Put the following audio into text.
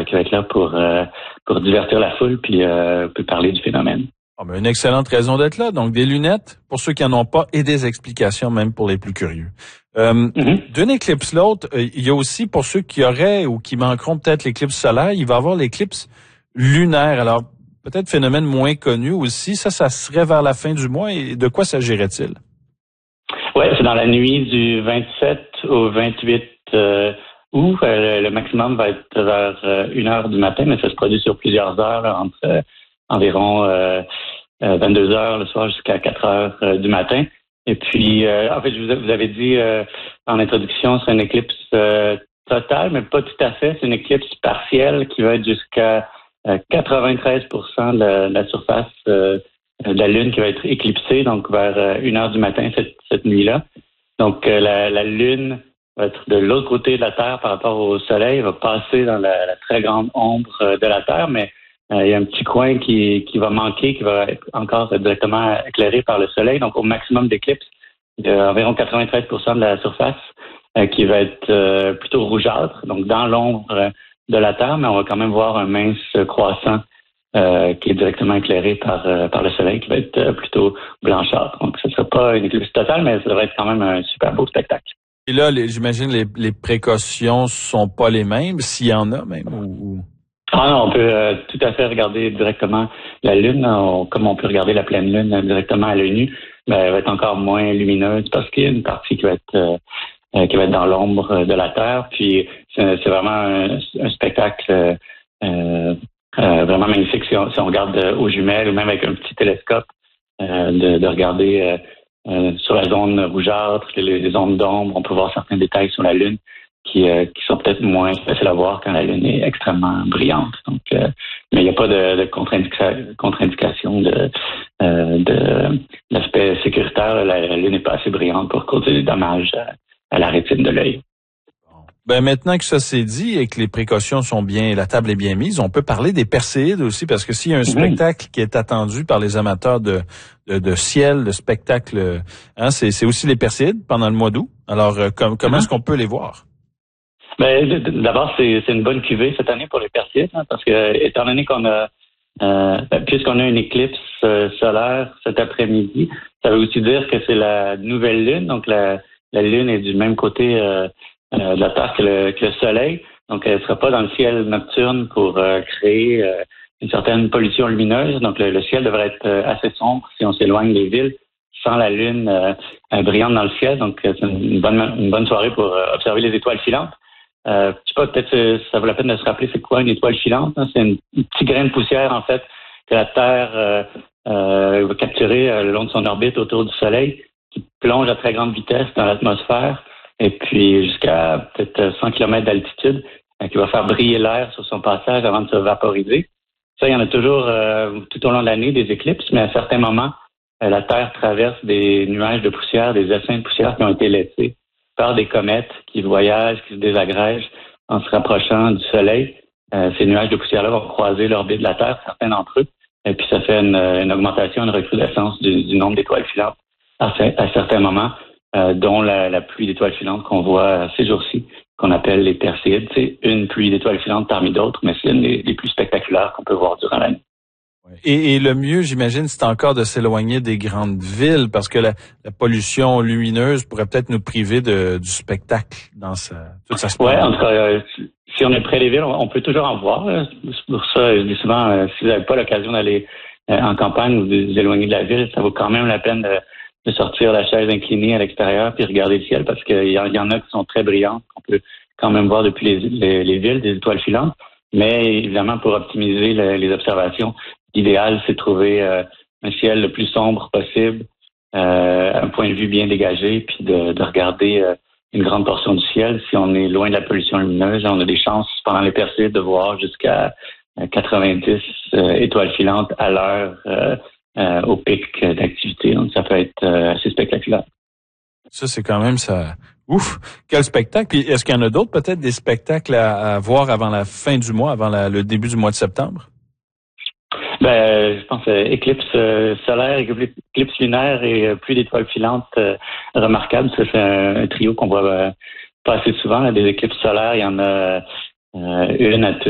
qui va être là pour divertir la foule puis parler du phénomène. Oh, ben une excellente raison d'être là. Donc, des lunettes pour ceux qui en ont pas et des explications même pour les plus curieux. D'une éclipse l'autre, il y a aussi pour ceux qui auraient ou qui manqueront peut-être l'éclipse solaire, il va y avoir l'éclipse lunaire. Alors, peut-être phénomène moins connu aussi. Ça serait vers la fin du mois. Et de quoi s'agirait-il? Oui, c'est dans la nuit du 27 au 28 août. Le maximum va être vers 1h du matin, mais ça se produit sur plusieurs heures, là, entre environ 22 heures le soir jusqu'à 4 heures du matin. Et puis, en fait, vous avez dit en introduction, c'est une éclipse totale, mais pas tout à fait. C'est une éclipse partielle qui va être jusqu'à 93% de la surface de la Lune qui va être éclipsée, donc vers 1h du matin cette nuit-là. Donc, la Lune va être de l'autre côté de la Terre par rapport au Soleil, va passer dans la très grande ombre de la Terre, mais il y a un petit coin qui va manquer, qui va être encore directement éclairé par le Soleil. Donc, au maximum d'éclipse, il y a environ 93% de la surface qui va être plutôt rougeâtre, donc dans l'ombre de la Terre, mais on va quand même voir un mince croissant qui est directement éclairé par le Soleil, qui va être plutôt blanchâtre. Donc, ce ne sera pas une éclipse totale, mais ça devrait être quand même un super beau spectacle. Et là, j'imagine les précautions sont pas les mêmes, s'il y en a même, ou... Ah non, on peut tout à fait regarder directement la Lune, comme on peut regarder la pleine Lune directement à l'œil nu, mais elle va être encore moins lumineuse parce qu'il y a une partie qui va être dans l'ombre de la Terre. Puis c'est vraiment un spectacle vraiment magnifique si on regarde aux jumelles ou même avec un petit télescope, de regarder sur la zone rougeâtre, les zones d'ombre. On peut voir certains détails sur la Lune qui sont peut-être moins faciles à voir quand la Lune est extrêmement brillante. Donc, mais il n'y a pas de contre-indication de l'aspect sécuritaire. La Lune n'est pas assez brillante pour causer des dommages à la rétine de l'œil. Ben maintenant que ça s'est dit et que les précautions sont bien, la table est bien mise, on peut parler des Perséides aussi, parce que s'il y a un spectacle qui est attendu par les amateurs de ciel, de spectacle, hein, c'est aussi les Perséides pendant le mois d'août. Alors, comment est-ce qu'on peut les voir? Ben, d'abord, c'est une bonne cuvée cette année pour les Perséides, hein, parce que étant donné qu'on a puisqu'on a une éclipse solaire cet après-midi, ça veut aussi dire que c'est la nouvelle Lune, donc la Lune est du même côté de la Terre que le Soleil, donc elle ne sera pas dans le ciel nocturne pour créer une certaine pollution lumineuse, donc le ciel devrait être assez sombre si on s'éloigne des villes sans la Lune brillante dans le ciel, donc c'est une bonne soirée pour observer les étoiles filantes. Je sais pas, peut-être ça vaut la peine de se rappeler c'est quoi une étoile filante. Hein? C'est une petite grain de poussière, en fait, que la Terre va capturer le long de son orbite autour du Soleil, qui plonge à très grande vitesse dans l'atmosphère, et puis jusqu'à peut-être 100 km d'altitude, qui va faire briller l'air sur son passage avant de se vaporiser. Ça, il y en a toujours tout au long de l'année des éclipses, mais à certains moments, la Terre traverse des nuages de poussière, des essaims de poussière qui ont été laissés par des comètes qui voyagent, qui se désagrègent en se rapprochant du Soleil. Ces nuages de poussière-là vont croiser l'orbite de la Terre, certains d'entre eux, et puis ça fait une augmentation, une recrudescence du nombre d'étoiles filantes à certains moments, dont la pluie d'étoiles filantes qu'on voit ces jours-ci, qu'on appelle les Perséides. C'est une pluie d'étoiles filantes parmi d'autres, mais c'est une des plus spectaculaires qu'on peut voir durant l'année. Et le mieux, j'imagine, c'est encore de s'éloigner des grandes villes parce que la pollution lumineuse pourrait peut-être nous priver du spectacle dans toute sa splendeur. Ouais, en tout cas, si on est près des villes, on peut toujours en voir. C'est pour ça, je dis souvent, si vous n'avez pas l'occasion d'aller en campagne ou de vous éloigner de la ville, ça vaut quand même la peine de sortir la chaise inclinée à l'extérieur puis regarder le ciel parce qu'il y en a qui sont très brillantes, qu'on peut quand même voir depuis les villes, des étoiles filantes. Mais évidemment, pour optimiser les observations, l'idéal, c'est de trouver un ciel le plus sombre possible, un point de vue bien dégagé, puis de regarder une grande portion du ciel. Si on est loin de la pollution lumineuse, on a des chances pendant les Perséides de voir jusqu'à 90 étoiles filantes à l'heure au pic d'activité. Donc, ça peut être assez spectaculaire. Ça, c'est quand même ça. Ouf! Quel spectacle! Puis est-ce qu'il y en a d'autres, peut-être des spectacles à voir avant la fin du mois, avant le début du mois de septembre? Je pense éclipse solaire, éclipse lunaire et pluie d'étoiles filantes remarquables. Ça, c'est un trio qu'on voit pas assez souvent. Là, des éclipses solaires, il y en a une à